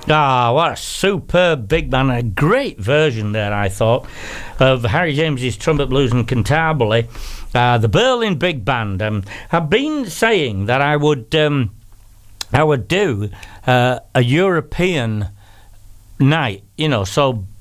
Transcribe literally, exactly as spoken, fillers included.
Ah, what a superb big band. A great version there, I thought, of Harry James's Trumpet Blues and Cantabile, uh, the Berlin Big Band. Um, I've been saying that I would, um, I would do uh, a European night, you know, so